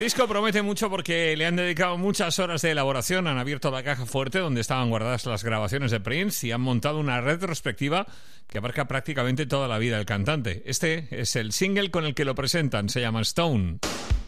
El disco promete mucho porque le han dedicado muchas horas de elaboración, han abierto la caja fuerte donde estaban guardadas las grabaciones de Prince y han montado una retrospectiva que abarca prácticamente toda la vida del cantante. Este es el single con el que lo presentan, se llama Stone.